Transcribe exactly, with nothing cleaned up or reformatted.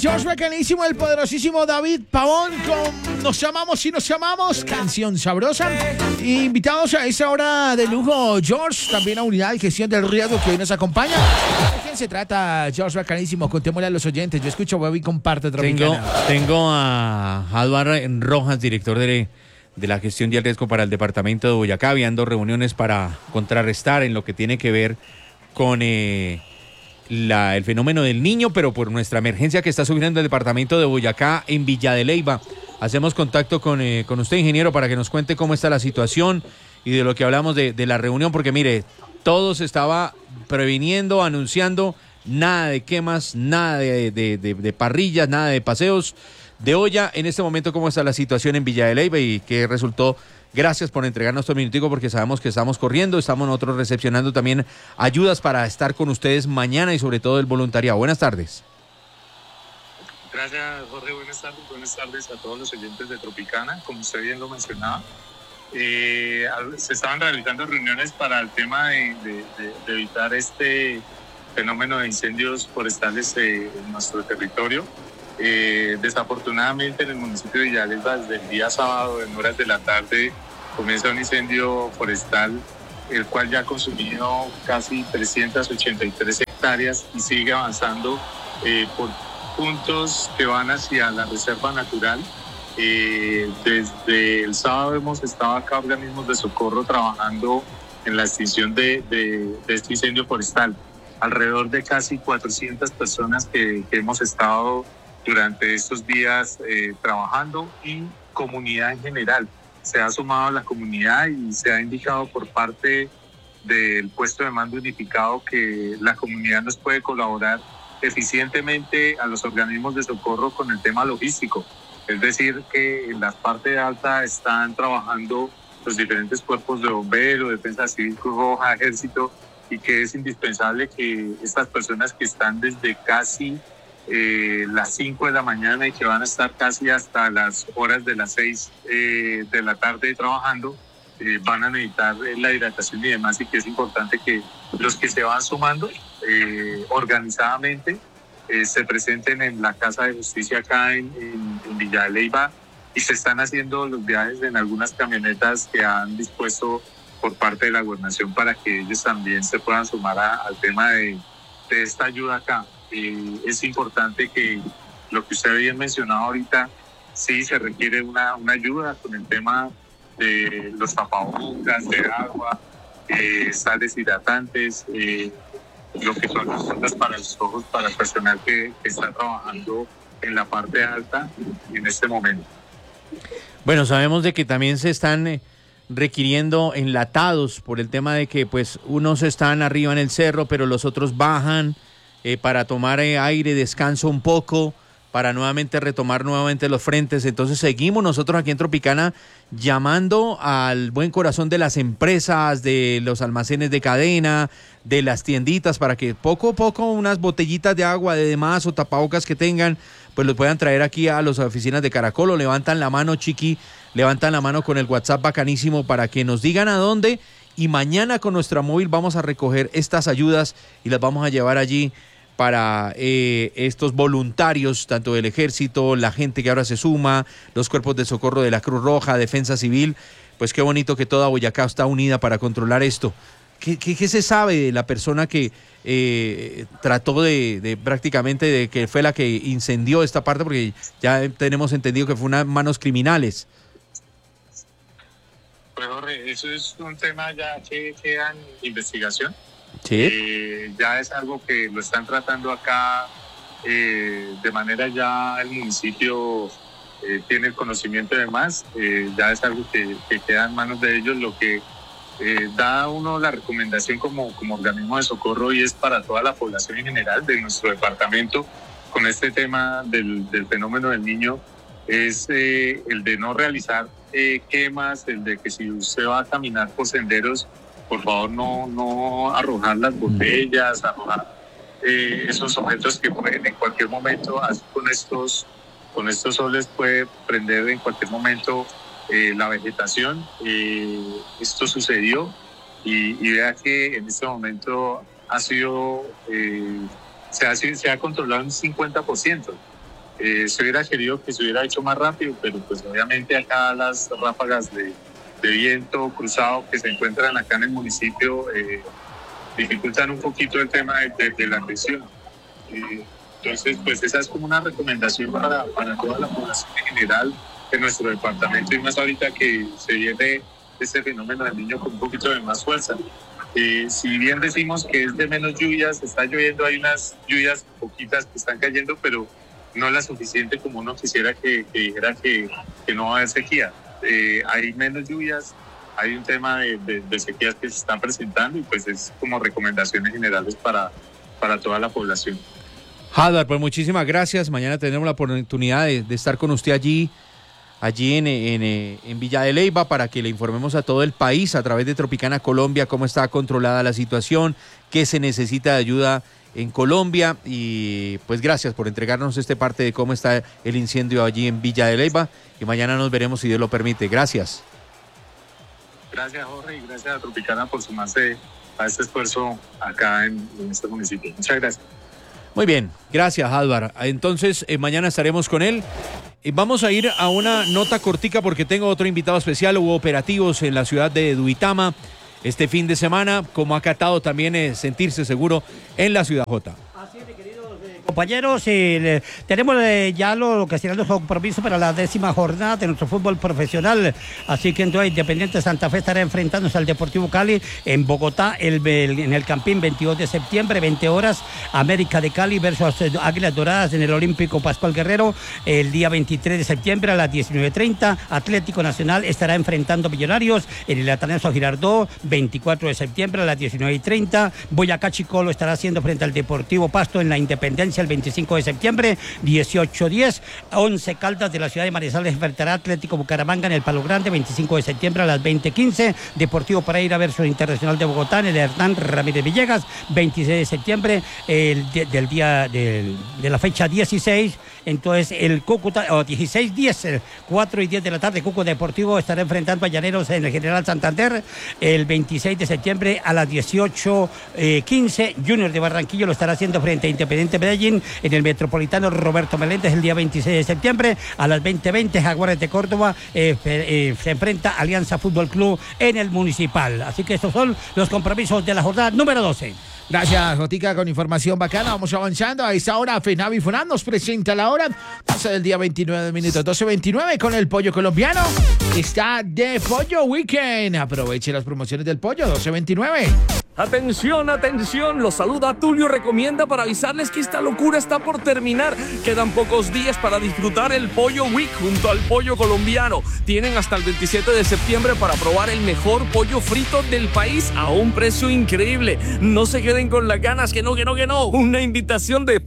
George Bacanísimo, el poderosísimo David Pavón con Nos Llamamos y Nos Llamamos, canción sabrosa. Invitados a esa hora de lujo, George, también a Unidad de Gestión del Riesgo que hoy nos acompaña. ¿De quién se trata, George Bacanísimo? Contémosle a los oyentes. Yo escucho Web y comparte Tengo, tengo a Eduardo Rojas, director de, de la gestión del riesgo para el departamento de Boyacá, habíando reuniones para contrarrestar en lo que tiene que ver con eh, la, el fenómeno del niño, pero por nuestra emergencia que está subiendo el departamento de Boyacá en Villa de Leyva. Hacemos contacto con, eh, con usted, ingeniero, para que nos cuente cómo está la situación y de lo que hablamos de, de la reunión, porque mire, todo se estaba previniendo, anunciando, nada de quemas, nada de, de, de, de parrillas, nada de paseos de olla. En este momento, ¿cómo está la situación en Villa de Leyva y qué resultó? Gracias por entregarnos estos minuticos porque sabemos que estamos corriendo, estamos nosotros recepcionando también ayudas para estar con ustedes mañana y sobre todo el voluntariado. Buenas tardes. Gracias, Jorge. Buenas tardes. Buenas tardes a todos los oyentes de Tropicana. Como usted bien lo mencionaba, eh, se estaban realizando reuniones para el tema de, de, de, de evitar este fenómeno de incendios forestales eh, en nuestro territorio. Eh, desafortunadamente en el municipio de Villa de Leyva, desde el día sábado en horas de la tarde comienza un incendio forestal, el cual ya ha consumido casi trescientas ochenta y tres hectáreas y sigue avanzando eh, por puntos que van hacia la reserva natural. Eh, desde el sábado hemos estado acá organismos de socorro trabajando en la extinción de, de, de este incendio forestal. Alrededor de casi cuatrocientas personas que, que hemos estado durante estos días eh, trabajando, y comunidad en general. Se ha sumado a la comunidad y se ha indicado por parte del puesto de mando unificado que la comunidad nos puede colaborar eficientemente a los organismos de socorro con el tema logístico. Es decir, que en la parte alta están trabajando los diferentes cuerpos de bomberos, Defensa Civil, Cruz Roja, Ejército, y que es indispensable que estas personas que están desde casi eh, las cinco de la mañana y que van a estar casi hasta las horas de las seis eh, de la tarde trabajando, eh, van a necesitar la hidratación y demás, y que es importante que los que se van sumando eh, organizadamente eh, se presenten en la Casa de Justicia acá en, en, en Villa de Leyva, y se están haciendo los viajes en algunas camionetas que han dispuesto por parte de la gobernación para que ellos también se puedan sumar a, al tema de, de esta ayuda acá. Eh, es importante que lo que usted había mencionado ahorita, sí se requiere una, una ayuda con el tema de los tapabocas, de agua, eh, sales hidratantes, eh, lo que son las ondas para los ojos para el personal que, que está trabajando en la parte alta en este momento. Bueno, sabemos de que también se están eh, requiriendo enlatados por el tema de que pues unos están arriba en el cerro, pero los otros bajan eh, para tomar eh, aire, descanso un poco, para nuevamente retomar nuevamente los frentes. Entonces seguimos nosotros aquí en Tropicana llamando al buen corazón de las empresas, de los almacenes de cadena, de las tienditas, para que poco a poco unas botellitas de agua de demás o tapabocas que tengan, pues los puedan traer aquí a las oficinas de Caracol, o levantan la mano, Chiqui, levantan la mano con el WhatsApp Bacanísimo para que nos digan a dónde, y mañana con nuestra móvil vamos a recoger estas ayudas y las vamos a llevar allí para eh, estos voluntarios, tanto del Ejército, la gente que ahora se suma, los cuerpos de socorro de la Cruz Roja, Defensa Civil. Pues qué bonito que toda Boyacá está unida para controlar esto. ¿Qué, qué, qué se sabe de la persona que eh, trató de, de prácticamente, de que fue la que incendió esta parte? Porque ya tenemos entendido que fue unas manos criminales. Pues Jorge, eso es un tema ya que queda en investigación. Sí. Eh, ya es algo que lo están tratando acá eh, de manera, ya el municipio eh, tiene el conocimiento de más, eh, ya es algo que, que queda en manos de ellos. Lo que eh, da uno la recomendación como, como organismo de socorro, y es para toda la población en general de nuestro departamento con este tema del, del fenómeno del niño, es eh, el de no realizar eh, quemas, el de que si usted va a caminar por senderos, por favor no, no arrojar las botellas, arrojar eh, esos objetos que pueden en cualquier momento, así con estos, con estos soles puede prender en cualquier momento eh, la vegetación. Eh, esto sucedió y, y vea que en este momento ha sido, eh, se, ha, se ha controlado un cincuenta por ciento. Eh, se hubiera querido que se hubiera hecho más rápido, pero pues obviamente acá las ráfagas de, de viento cruzado que se encuentran acá en el municipio eh, dificultan un poquito el tema de, de, de la gestión. Eh, entonces, pues esa es como una recomendación para, para toda la población en general de nuestro departamento, y más ahorita que se viene este fenómeno del Niño con un poquito de más fuerza. Eh, si bien decimos que es de menos lluvias, está lloviendo, hay unas lluvias poquitas que están cayendo, pero no la suficiente como uno quisiera que, que dijera que, que no va a haber sequía. Eh, hay menos lluvias, hay un tema de, de, de sequías que se están presentando, y pues es como recomendaciones generales para, para toda la población. Hadar, pues muchísimas gracias. Mañana tendremos la oportunidad de, de estar con usted allí, allí en, en, en Villa de Leyva, para que le informemos a todo el país a través de Tropicana Colombia cómo está controlada la situación, qué se necesita de ayuda en Colombia, y pues gracias por entregarnos este parte de cómo está el incendio allí en Villa de Leyva, y mañana nos veremos si Dios lo permite. Gracias. Gracias, Jorge, y gracias a Tropicana por sumarse a este esfuerzo acá en, en este municipio. Muchas gracias. Muy bien, gracias, Álvaro. Entonces, eh, mañana estaremos con él. Y vamos a ir a una nota cortica porque tengo otro invitado especial. Hubo operativos en la ciudad de Duitama este fin de semana, como ha catado también eh, sentirse seguro en la ciudad J. Así es, mi queridos eh, compañeros, eh, le, tenemos eh, ya lo, lo que será nuestro compromiso para la décima jornada de nuestro fútbol profesional. Así que entonces Independiente Santa Fe estará enfrentándose al Deportivo Cali en Bogotá el, el, en el Campín, veintidós de septiembre, veinte horas. América de Cali versus Águilas Doradas en el Olímpico Pascual Guerrero el día veintitrés de septiembre a las diecinueve treinta. Atlético Nacional estará enfrentando Millonarios en el Atanasio Girardot, veinticuatro de septiembre a las diecinueve treinta. Boyacá Chicolo estará haciendo frente al Deportivo Pasto en la Independencia el veinticinco de septiembre, dieciocho diez. Once Caldas de la ciudad de Manizales enfrentará Atlético Bucaramanga en el Palo Grande, veinticinco de septiembre a las veinte quince. Deportivo Pereira versus Internacional de Bogotá en el Hernán Ramírez Villegas, veintiséis de septiembre el, de, del día del, de la fecha dieciséis. Entonces el Cúcuta, o dieciséis diez, cuatro y diez de la tarde, Cúcuta Deportivo estará enfrentando a Llaneros en el General Santander. El veintiséis de septiembre a las dieciocho quince, Junior de Barranquillo lo estará haciendo frente a Independiente Medellín en el Metropolitano Roberto Meléndez el día veintiséis de septiembre. A las veinte veinte, Jaguares de Córdoba eh, eh, se enfrenta a Alianza Fútbol Club en el Municipal. Así que estos son los compromisos de la jornada número doce. Gracias, Jotica, con información bacana. Vamos avanzando. A esta hora, Fenavi Funam nos presenta la hora. Pasa del día veintinueve minutos, doce veintinueve, con el pollo colombiano. Está de Pollo Weekend. Aproveche las promociones del pollo, doce veintinueve. Atención, atención, los saluda Tulio Recomienda para avisarles que esta locura está por terminar. Quedan pocos días para disfrutar el Pollo Week junto al pollo colombiano. Tienen hasta el veintisiete de septiembre para probar el mejor pollo frito del país a un precio increíble. No se queden con las ganas, que no, que no, que no. Una invitación de